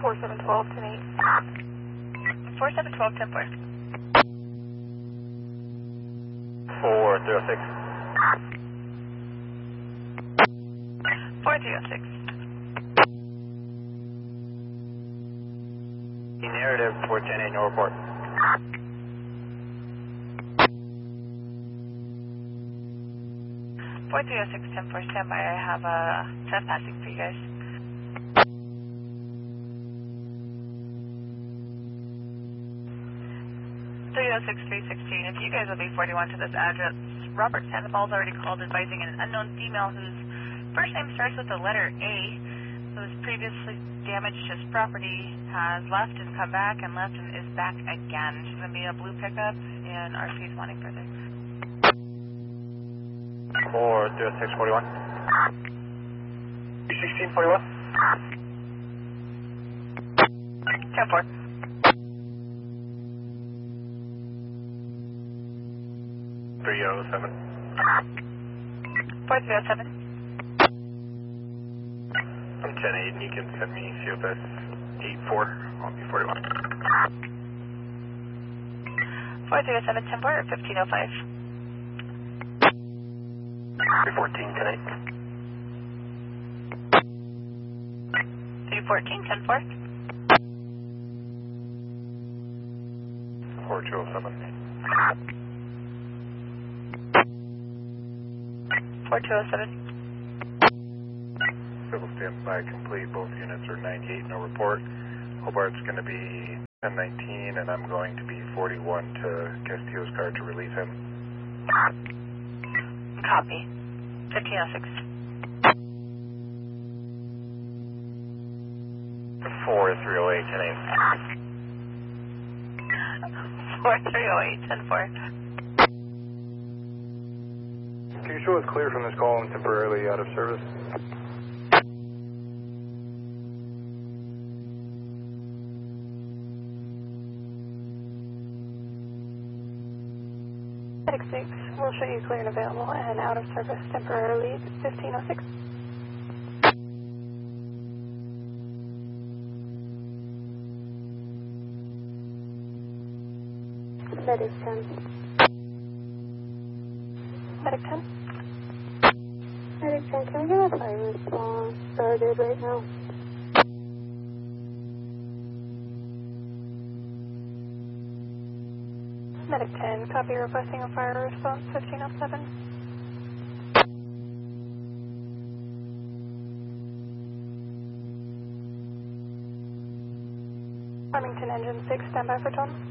4712, 10-8. 4712, 10-4. 4306. 4306. Narrative 410-8, no report. Four 306-10-4, stand by. I have a trespassing for you guys. If you guys will be 41 to this address, Robert Sandoval's already called advising an unknown female whose first name starts with the letter A, who's previously damaged his property, has left and come back and left and is back again. She's going to be a blue pickup, and RC's wanting further. 43641. 1641. 10-4. 307. 4307. I'm 10-8, and you can send me CFS 84. I'll be 41. 4307, 10-4, or 1505. 314, 10-8. 314, 10-4. 4207. 4207. Civil standby complete. Both units are 98, no report. Hobart's going to be 1019, and I'm going to be 41 to Castillo's car to relieve him. Copy. 1506. 4308, 10-8. 4308, 10-4. Can you show us clear from this call and temporarily out of service? Medic 6, we'll show you clear and available and out of service temporarily, 1506. Medic 10. Medic 10. Medic 10, can I get a fire response started right now? Medic 10, copy, requesting a fire response, 1507. Farmington Engine 6, standby for tone.